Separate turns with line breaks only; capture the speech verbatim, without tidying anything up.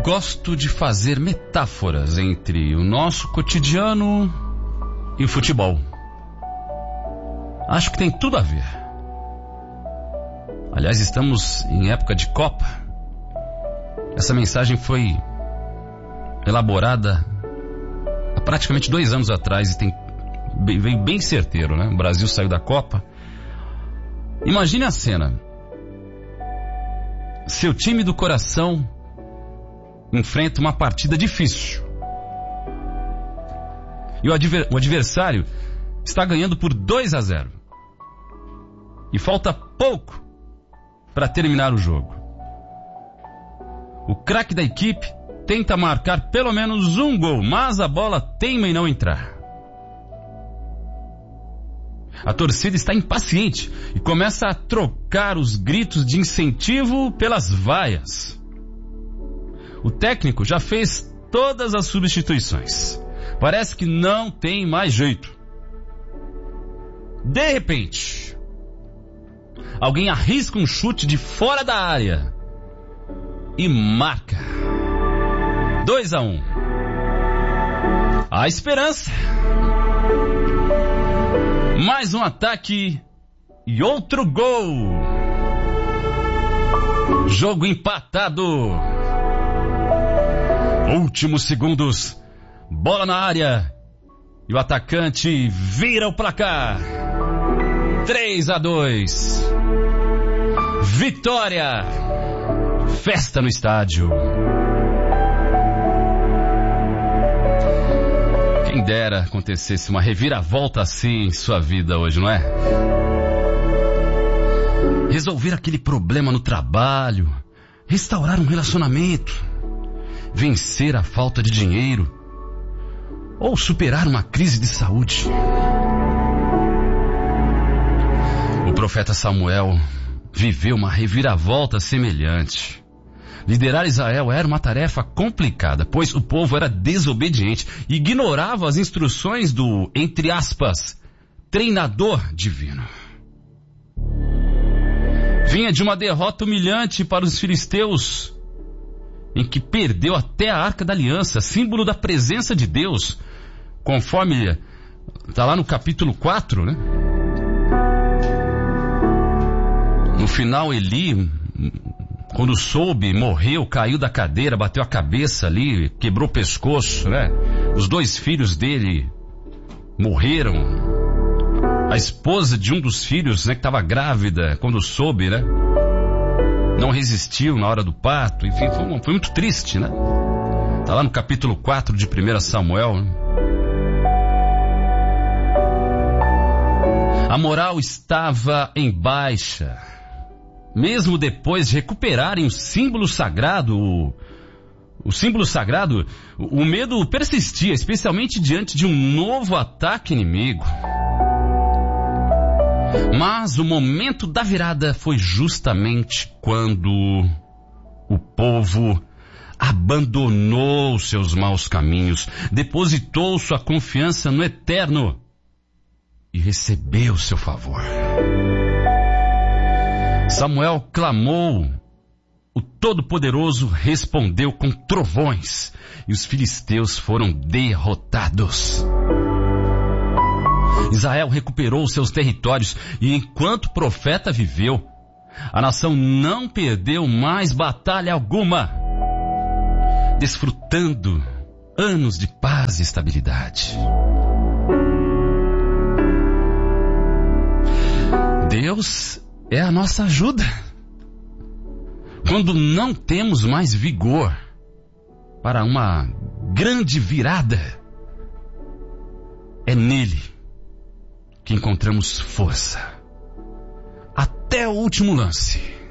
Gosto de fazer metáforas entre o nosso cotidiano e o futebol. Acho que tem tudo a ver. Aliás, estamos em época de Copa. Essa mensagem foi elaborada há praticamente dois anos atrás e tem, veio bem certeiro, né? O Brasil saiu da Copa. Imagine a cena. Seu time do coração enfrenta uma partida difícil. E o, adver, o adversário está ganhando por dois a zero. E falta pouco para terminar o jogo. O craque da equipe tenta marcar pelo menos um gol, mas a bola teima em não entrar. A torcida está impaciente e começa a trocar os gritos de incentivo pelas vaias. O técnico já fez todas as substituições. Parece que não tem mais jeito. De repente, alguém arrisca um chute de fora da área e marca. dois a um. Há esperança. Mais um ataque e outro gol. Jogo empatado. Últimos segundos. Bola na área. E o atacante vira o placar. três a dois. Vitória. Festa no estádio. Quem dera acontecesse uma reviravolta assim em sua vida hoje, não é? Resolver aquele problema no trabalho, restaurar um relacionamento, vencer a falta de dinheiro ou superar uma crise de saúde. O profeta Samuel viveu uma reviravolta semelhante. Liderar Israel era uma tarefa complicada, pois o povo era desobediente e ignorava as instruções do, entre aspas, treinador divino. Vinha de uma derrota humilhante para os filisteus, em que perdeu até a Arca da Aliança, símbolo da presença de Deus, conforme está lá no capítulo quatro, né? No final, Eli, quando soube, morreu, caiu da cadeira, bateu a cabeça ali, quebrou o pescoço, né? Os dois filhos dele morreram. A esposa de um dos filhos, né, que estava grávida, quando soube, né? Não resistiu na hora do parto. Enfim, foi, foi muito triste, né? Tá lá no capítulo quatro de primeiro Samuel, né? A moral estava em baixa. Mesmo depois de recuperarem o símbolo sagrado, o, o símbolo sagrado, o, o medo persistia, especialmente diante de um novo ataque inimigo. Mas o momento da virada foi justamente quando o povo abandonou seus maus caminhos, depositou sua confiança no Eterno e recebeu seu favor. Samuel clamou, o Todo-Poderoso respondeu com trovões e os filisteus foram derrotados. Israel recuperou seus territórios e enquanto o profeta viveu, a nação não perdeu mais batalha alguma, desfrutando anos de paz e estabilidade. Deus é a nossa ajuda. Quando não temos mais vigor para uma grande virada, é nele que encontramos força até o último lance.